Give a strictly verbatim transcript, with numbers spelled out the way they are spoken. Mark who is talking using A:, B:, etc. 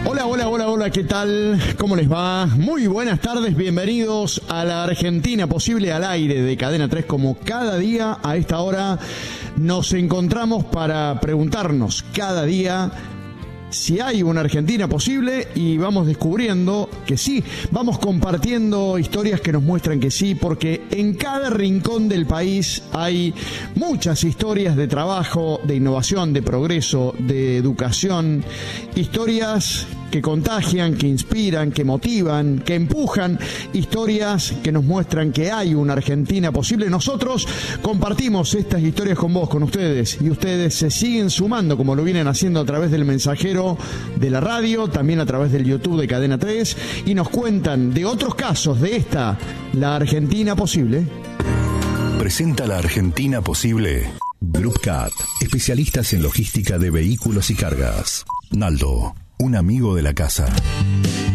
A: Hola, hola, hola, hola, ¿qué tal? ¿Cómo les va? Muy buenas tardes, bienvenidos a la Argentina Posible al aire de Cadena tres. Como cada día a esta hora nos encontramos para preguntarnos cada día si hay una Argentina posible, y vamos descubriendo que sí, vamos compartiendo historias que nos muestran que sí, porque en cada rincón del país hay muchas historias de trabajo, de innovación, de progreso, de educación, historias que contagian, que inspiran, que motivan, que empujan, historias que nos muestran que hay una Argentina posible. Nosotros compartimos estas historias con vos, con ustedes, y ustedes se siguen sumando como lo vienen haciendo a través del mensajero de la radio, también a través del YouTube de Cadena tres, y nos cuentan de otros casos de esta, la Argentina posible.
B: Presenta la Argentina posible Group Cat, especialistas en logística de vehículos y cargas. Naldo, un amigo de la casa.